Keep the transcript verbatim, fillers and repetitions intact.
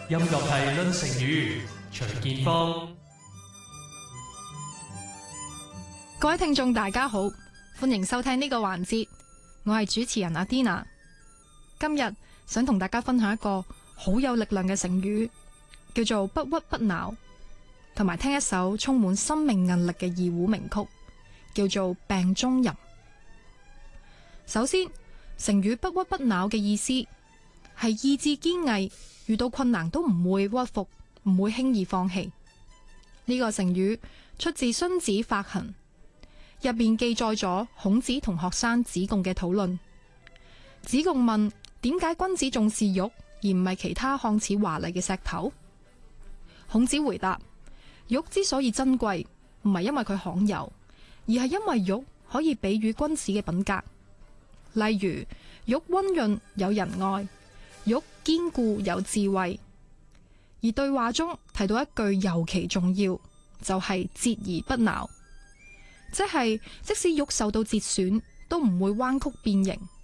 音樂係論成語，徐建峰。 各位聽眾大家好，歡迎收聽呢個環節，我係主持人阿 Dina。今日想同大家分享一個好有力量嘅成語，叫做不屈不撓，同埋聽一首充滿生命韌力嘅二胡名曲，叫做病中吟。首先，成語不屈不撓嘅意思係意志堅毅，遇到困難都唔會屈服，唔會輕易放棄。呢個成語出自《孫子法行》，入面記載咗孔子同學生子貢嘅討論。子貢問：點解君子重視玉而唔係其他看似華麗嘅石頭？孔子回答：玉之所以珍貴，唔係因為佢罕有，而係因為玉可以比喻君子嘅品格。例如，玉溫潤有仁愛，玉堅固有智慧。而對話中提到一句尤其重要，就係折而不撓，即係即使玉受到折損，都唔會彎曲變形，